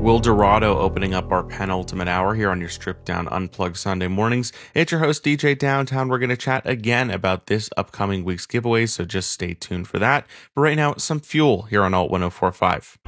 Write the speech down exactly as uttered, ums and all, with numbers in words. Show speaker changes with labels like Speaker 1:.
Speaker 1: Will Dorado opening up our penultimate hour here on your Stripped Down Unplugged Sunday mornings. It's your host, D J Downtown. We're going to chat again about this upcoming week's giveaways, so just stay tuned for that. But right now, some Fuel here on Alt one oh four point five.